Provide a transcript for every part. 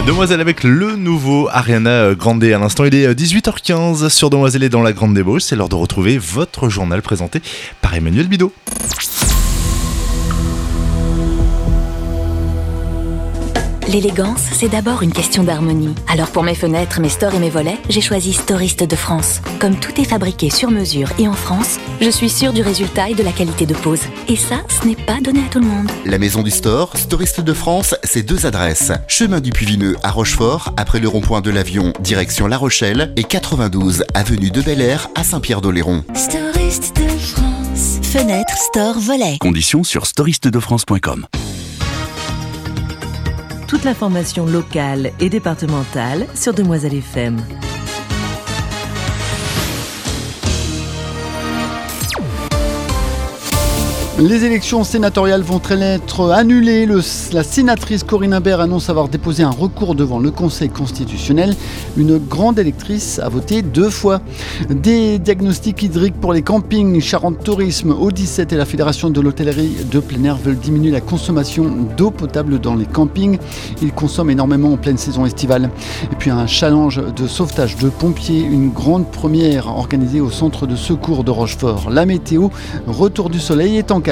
Demoiselle avec le nouveau Ariana Grande. À l'instant, il est 18h15 sur Demoiselle et dans la Grande Débauche. C'est l'heure de retrouver votre journal présenté par Emmanuel Bidot. L'élégance, c'est d'abord une question d'harmonie. Alors pour mes fenêtres, mes stores et mes volets, j'ai choisi Storiste de France. Comme tout est fabriqué sur mesure et en France, je suis sûre du résultat et de la qualité de pose. Et ça, ce n'est pas donné à tout le monde. La maison du store, Storiste de France, c'est 2 adresses. Chemin du Puy-Vineux à Rochefort, après le rond-point de l'Avion, direction La Rochelle, et 92 avenue de Bel-Air à Saint-Pierre-d'Oléron. Storiste de France. Fenêtre, store, volet. Conditions sur storistedefrance.com. Toute l'information locale et départementale sur Demoiselle FM. Les élections sénatoriales vont-elles être annulées ? La sénatrice Corinne Imbert annonce avoir déposé un recours devant le Conseil constitutionnel. Une grande électrice a voté 2 fois. Des diagnostics hydriques pour les campings. Charente Tourisme, Au17 et la Fédération de l'hôtellerie de plein air veulent diminuer la consommation d'eau potable dans les campings. Ils consomment énormément en pleine saison estivale. Et puis un challenge de sauvetage de pompiers, une grande première organisée au centre de secours de Rochefort. La météo, retour du soleil est en calme.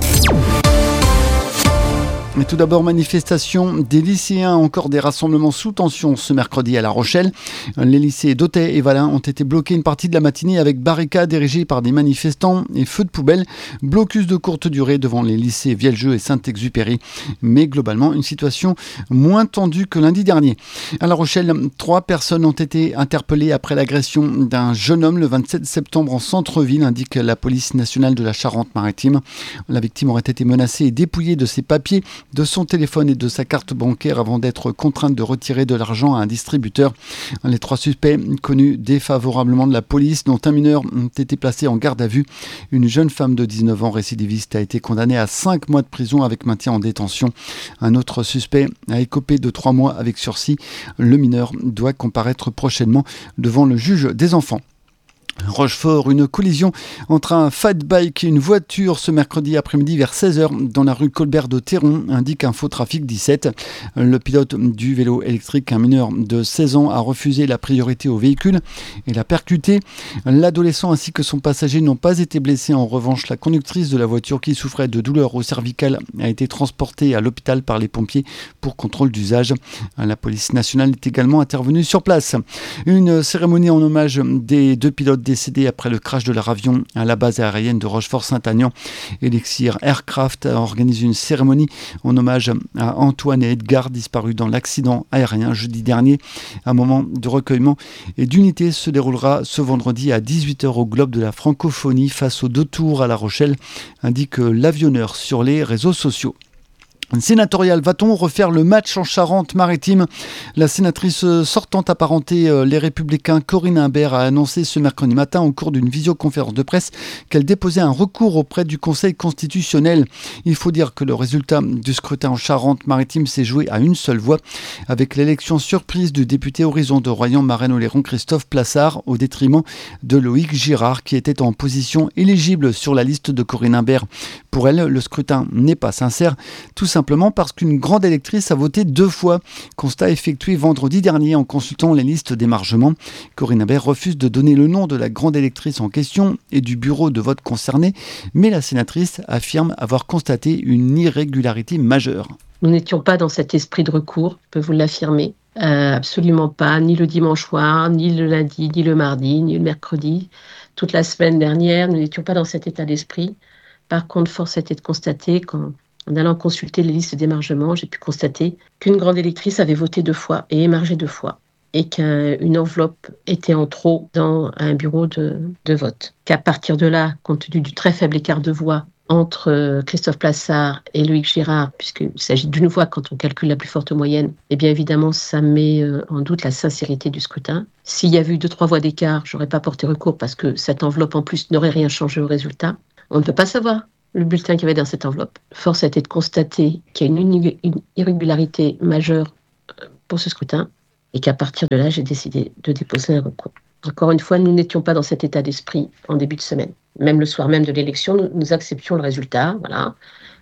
Mais tout d'abord, manifestation des lycéens, encore des rassemblements sous tension ce mercredi à La Rochelle. Les lycées d'Autey et Valin ont été bloqués une partie de la matinée avec barricades érigées par des manifestants et feux de poubelle. Blocus de courte durée devant les lycées Vieljeux et Saint-Exupéry. Mais globalement, une situation moins tendue que lundi dernier. À La Rochelle, 3 personnes ont été interpellées après l'agression d'un jeune homme le 27 septembre en centre-ville, indique la police nationale de la Charente-Maritime. La victime aurait été menacée et dépouillée de ses papiers, de son téléphone et de sa carte bancaire avant d'être contrainte de retirer de l'argent à un distributeur. Les 3 suspects connus défavorablement de la police, dont un mineur, ont été placés en garde à vue. Une jeune femme de 19 ans récidiviste a été condamnée à 5 mois de prison avec maintien en détention. Un autre suspect a écopé de 3 mois avec sursis. Le mineur doit comparaître prochainement devant le juge des enfants. Rochefort, une collision entre un fat bike et une voiture ce mercredi après-midi vers 16h dans la rue Colbert de Théron, indique Info Trafic 17. Le pilote du vélo électrique, un mineur de 16 ans, a refusé la priorité au véhicule et l'a percuté. L'adolescent ainsi que son passager n'ont pas été blessés. En revanche, la conductrice de la voiture qui souffrait de douleurs au cervical a été transportée à l'hôpital par les pompiers pour contrôle d'usage. La police nationale est également intervenue sur place. Une cérémonie en hommage des 2 pilotes décédé après le crash de leur avion à la base aérienne de Rochefort-Saint-Agnan. Elixir Aircraft organise une cérémonie en hommage à Antoine et Edgar, disparus dans l'accident aérien jeudi dernier. Un moment de recueillement et d'unité se déroulera ce vendredi à 18h au Globe de la Francophonie face aux 2 tours à La Rochelle, indique l'avionneur sur les réseaux sociaux. Sénatorial, va-t-on refaire le match en Charente-Maritime ? La sénatrice sortante apparentée Les Républicains, Corinne Imbert, a annoncé ce mercredi matin au cours d'une visioconférence de presse qu'elle déposait un recours auprès du Conseil constitutionnel. Il faut dire que le résultat du scrutin en Charente-Maritime s'est joué à une seule voix, avec l'élection surprise du député Horizon de Royan-Marennes-Oléron Christophe Plassard au détriment de Loïc Girard qui était en position éligible sur la liste de Corinne Imbert. Pour elle, le scrutin n'est pas sincère, tout simplement parce qu'une grande électrice a voté 2 fois. Constat effectué vendredi dernier en consultant les listes d'émargement. Corinne Imbert refuse de donner le nom de la grande électrice en question et du bureau de vote concerné, mais la sénatrice affirme avoir constaté une irrégularité majeure. Nous n'étions pas dans cet esprit de recours, je peux vous l'affirmer. Absolument pas, ni le dimanche soir, ni le lundi, ni le mardi, ni le mercredi. Toute la semaine dernière, nous n'étions pas dans cet état d'esprit. Par contre, force était de constater qu'en allant consulter les listes d'émargement, j'ai pu constater qu'une grande électrice avait voté 2 fois et émargé 2 fois et qu'une enveloppe était en trop dans un bureau de vote. Qu'à partir de là, compte tenu du très faible écart de voix entre Christophe Plassard et Loïc Girard, puisqu'il s'agit d'une voix quand on calcule la plus forte moyenne, eh bien évidemment, ça met en doute la sincérité du scrutin. S'il y avait eu 2-3 voix d'écart, j'aurais pas porté recours parce que cette enveloppe en plus n'aurait rien changé au résultat. On ne peut pas savoir le bulletin qu'il y avait dans cette enveloppe. Force a été de constater qu'il y a une irrégularité majeure pour ce scrutin et qu'à partir de là, j'ai décidé de déposer un recours. Encore une fois, nous n'étions pas dans cet état d'esprit en début de semaine. Même le soir même de l'élection, nous acceptions le résultat. Voilà.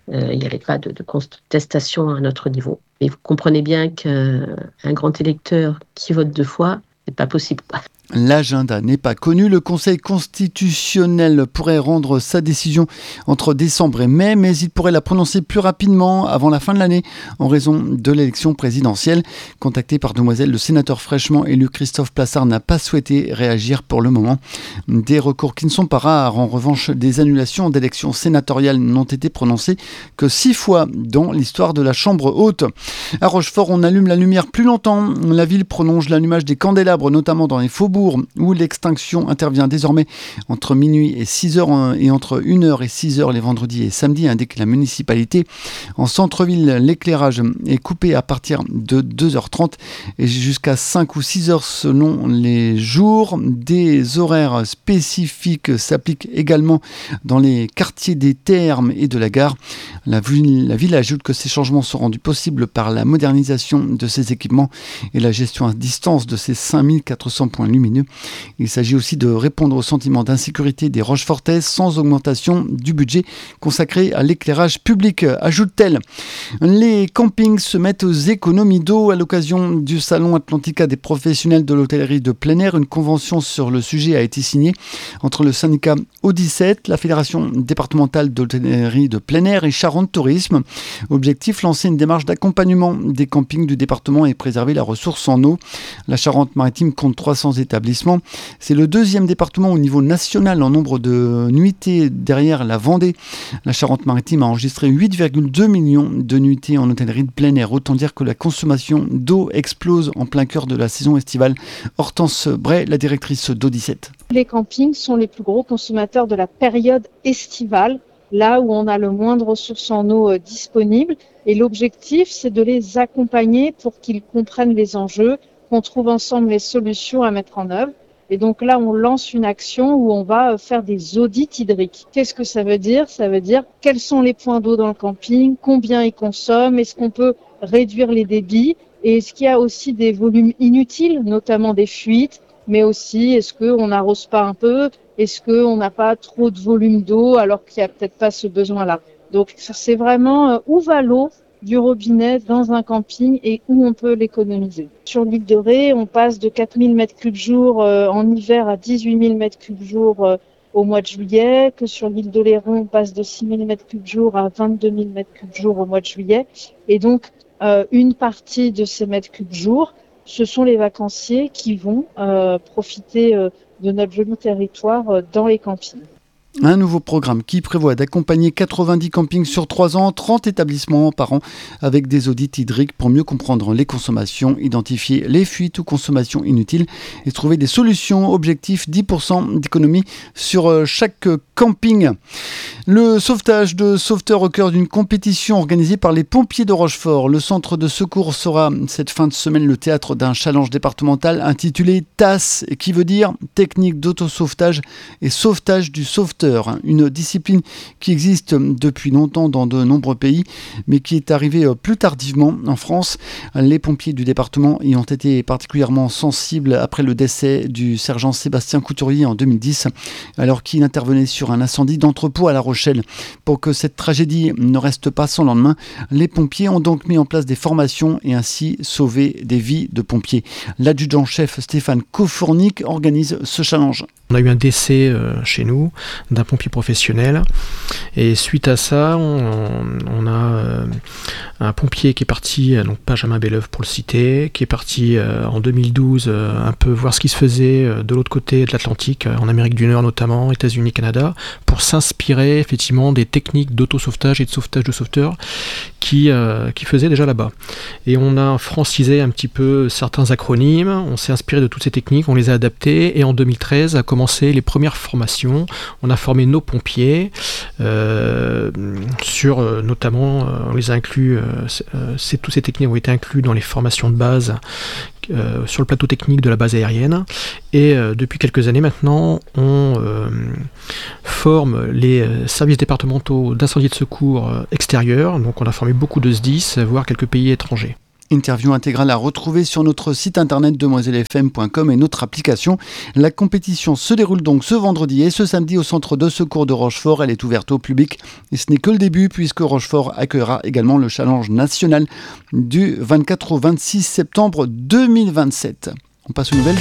Il n'y avait pas de contestation à notre niveau. Mais vous comprenez bien qu'un grand électeur qui vote 2 fois, c'est pas possible. L'agenda n'est pas connu. Le Conseil constitutionnel pourrait rendre sa décision entre décembre et mai, mais il pourrait la prononcer plus rapidement avant la fin de l'année en raison de l'élection présidentielle. Contacté par Demoiselle, le sénateur fraîchement élu Christophe Plassard n'a pas souhaité réagir pour le moment. Des recours qui ne sont pas rares. En revanche, des annulations d'élections sénatoriales n'ont été prononcées que 6 fois dans l'histoire de la Chambre haute. À Rochefort, on allume la lumière plus longtemps. La ville prolonge l'allumage des candélabres, notamment dans les faubourgs, où l'extinction intervient désormais entre minuit et 6h et entre 1h et 6h les vendredis et samedis, indique la municipalité. En centre-ville, l'éclairage est coupé à partir de 2h30 et jusqu'à 5 ou 6h selon les jours. Des horaires spécifiques s'appliquent également dans les quartiers des Thermes et de la gare. La ville ajoute que ces changements sont rendus possibles par la modernisation de ces équipements et la gestion à distance de ces 5400 points lumineux. Il s'agit aussi de répondre au sentiment d'insécurité des Rochefortais sans augmentation du budget consacré à l'éclairage public, ajoute-t-elle. Les campings se mettent aux économies d'eau à l'occasion du Salon Atlantica des professionnels de l'hôtellerie de plein air. Une convention sur le sujet a été signée entre le syndicat O17, la Fédération départementale de l'hôtellerie de plein air et Charente Tourisme. Objectif, lancer une démarche d'accompagnement des campings du département et préserver la ressource en eau. La Charente-Maritime compte 300 établissements. C'est le 2e département au niveau national en nombre de nuitées derrière la Vendée. La Charente-Maritime a enregistré 8,2 millions de nuitées en hôtellerie de plein air. Autant dire que la consommation d'eau explose en plein cœur de la saison estivale. Hortense Bray, la directrice d'O17. Les campings sont les plus gros consommateurs de la période estivale, là où on a le moins de ressources en eau disponibles. Et l'objectif, c'est de les accompagner pour qu'ils comprennent les enjeux, qu'on trouve ensemble les solutions à mettre en œuvre. Et donc là, on lance une action où on va faire des audits hydriques. Qu'est-ce que ça veut dire ? Ça veut dire quels sont les points d'eau dans le camping, combien ils consomment, est-ce qu'on peut réduire les débits et est-ce qu'il y a aussi des volumes inutiles, notamment des fuites, mais aussi est-ce qu'on n'arrose pas un peu, est-ce qu'on n'a pas trop de volume d'eau alors qu'il n'y a peut-être pas ce besoin-là. Donc c'est vraiment où va l'eau du robinet dans un camping et où on peut l'économiser. Sur l'île de Ré, on passe de 4000 m3 jour en hiver à 18 000 m3 jour au mois de juillet, que sur l'île d'Oléron, on passe de 6 000 m3 jour à 22 000 m3 jour au mois de juillet. Et donc, une partie de ces mètres cubes jour, ce sont les vacanciers qui vont profiter de notre joli territoire dans les campings. Un nouveau programme qui prévoit d'accompagner 90 campings sur 3 ans, 30 établissements par an avec des audits hydriques pour mieux comprendre les consommations, identifier les fuites ou consommations inutiles et trouver des solutions. Objectif 10% d'économie sur chaque camping. Le sauvetage de sauveteurs au cœur d'une compétition organisée par les pompiers de Rochefort. Le centre de secours sera cette fin de semaine le théâtre d'un challenge départemental intitulé TAS, qui veut dire technique d'autosauvetage et sauvetage du sauveteur. Une discipline qui existe depuis longtemps dans de nombreux pays, mais qui est arrivée plus tardivement en France. Les pompiers du département y ont été particulièrement sensibles après le décès du sergent Sébastien Couturier en 2010, alors qu'il intervenait sur un incendie d'entrepôt à La Rochelle. Pour que cette tragédie ne reste pas sans lendemain, les pompiers ont donc mis en place des formations et ainsi sauvé des vies de pompiers. L'adjudant-chef Stéphane Kofournik organise ce challenge. On a eu un décès chez nous d'un pompier professionnel et suite à ça on a un pompier qui est parti, donc Benjamin Belleuf pour le citer, qui est parti en 2012 un peu voir ce qui se faisait de l'autre côté de l'Atlantique, en Amérique du Nord notamment, États-Unis, Canada, pour s'inspirer effectivement des techniques d'autosauvetage et de sauvetage de sauveteurs qui faisaient déjà là-bas. Et on a francisé un petit peu certains acronymes, on s'est inspiré de toutes ces techniques, on les a adaptées et en 2013 a commencé les premières formations. On a formé nos pompiers sur notamment, on les a inclus, toutes ces techniques ont été incluses dans les formations de base sur le plateau technique de la base aérienne et depuis quelques années maintenant on forme les services départementaux d'incendie et de secours extérieurs, donc on a formé beaucoup de SDIS, voire quelques pays étrangers. Interview intégrale à retrouver sur notre site internet demoiselefm.com et notre application. La compétition se déroule donc ce vendredi et ce samedi au centre de secours de Rochefort. Elle est ouverte au public et ce n'est que le début puisque Rochefort accueillera également le challenge national du 24 au 26 septembre 2027. On passe aux nouvelles.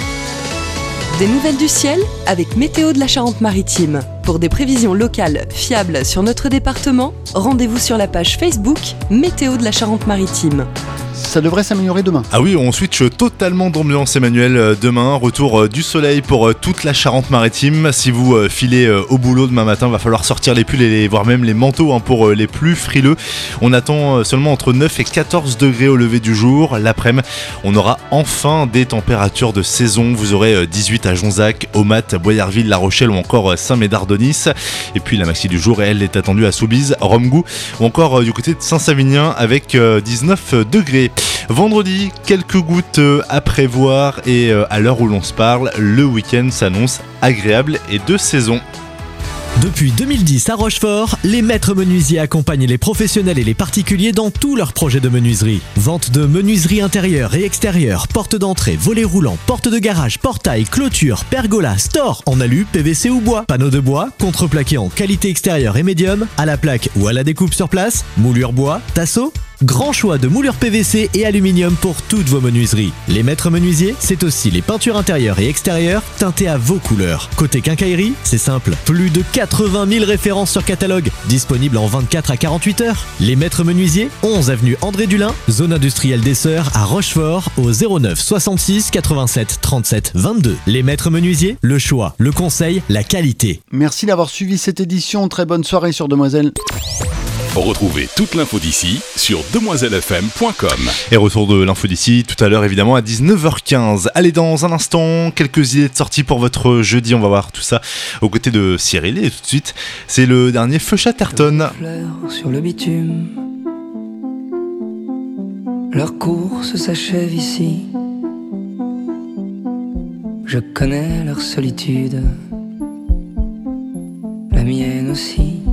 Des nouvelles du ciel avec Météo de la Charente-Maritime. Pour des prévisions locales fiables sur notre département, rendez-vous sur la page Facebook Météo de la Charente-Maritime. Ça devrait s'améliorer demain. Ah oui, on switch totalement d'ambiance, Emmanuel. Demain, retour du soleil pour toute la Charente-Maritime. Si vous filez au boulot demain matin, va falloir sortir les pulls et voire même les manteaux pour les plus frileux. On attend seulement entre 9 et 14 degrés au lever du jour. L'après-midi, on aura enfin des températures de saison. Vous aurez 18 à Jonzac, Aumat, Boyarville, La Rochelle ou encore Saint-Médard-Denis. Et puis la maxi du jour, elle est attendue à Soubise, Romgou ou encore du côté de Saint-Savinien avec 19 degrés. Vendredi, quelques gouttes à prévoir et à l'heure où l'on se parle, le week-end s'annonce agréable et de saison. Depuis 2010 à Rochefort, les maîtres menuisiers accompagnent les professionnels et les particuliers dans tous leurs projets de menuiserie. Vente de menuiserie intérieure et extérieure, porte d'entrée, volets roulants, porte de garage, portail, clôture, pergola, store en alu, PVC ou bois, panneaux de bois, contreplaqué en qualité extérieure et médium, à la plaque ou à la découpe sur place, moulure bois, tasseau. Grand choix de moulures PVC et aluminium pour toutes vos menuiseries. Les maîtres menuisiers, c'est aussi les peintures intérieures et extérieures teintées à vos couleurs. Côté quincaillerie, c'est simple. Plus de 80 000 références sur catalogue, disponibles en 24 à 48 heures. Les maîtres menuisiers, 11 avenue André Dulin, zone industrielle des Sœurs à Rochefort, au 09 66 87 37 22. Les maîtres menuisiers, le choix, le conseil, la qualité. Merci d'avoir suivi cette édition. Très bonne soirée sur Demoiselle. Retrouvez toute l'info d'ici sur demoiselefm.com. Et retour de l'info d'ici tout à l'heure évidemment à 19h15. Allez, dans un instant, quelques idées de sortie pour votre jeudi. On va voir tout ça aux côtés de Cyril. Et tout de suite, c'est le dernier Feu Chatterton. Fleurs sur le bitume, leur course s'achève ici. Je connais leur solitude, la mienne aussi.